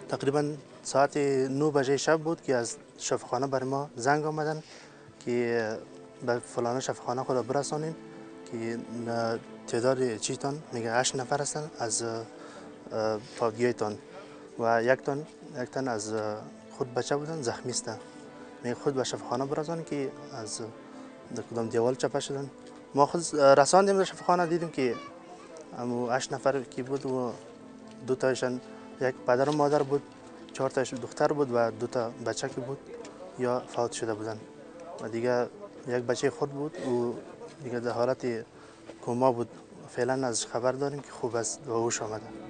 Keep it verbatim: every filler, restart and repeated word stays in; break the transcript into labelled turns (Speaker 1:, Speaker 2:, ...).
Speaker 1: تقریبا ساعت نه بجه شب بود که از شفاخانه بر ما زنگ آمدن که به فلان شفاخانه خود برسانین که تعداد چیتان میگه هشت نفر هستن از پادگیتان و یک تن یک تن از خود بچه بودن زخمی است. میگه خود به شفاخانه برسانین که از کدام دیوال چپه شدن. ما خود رساندیم به شفاخانه، دیدیم که امو هشت نفر کی بود و دو تایشان یک پدر و مادر بود، چهار تایش دختر بود و دو تا بچه که بود یا فوت شده بودن و دیگه یک بچه خود بود و دیگه در حالت کما بود. فعلا از خبر داریم که خوب است و هوش آمده.